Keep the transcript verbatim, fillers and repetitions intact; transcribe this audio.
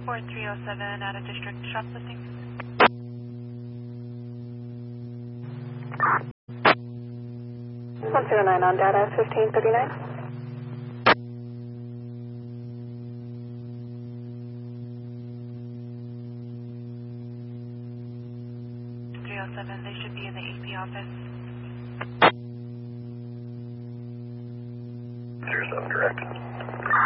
four three oh seven out of district shoplifting. one zero nine on data, fifteen thirty-nine. three oh seven, they should be in the A P office. zero seven direct.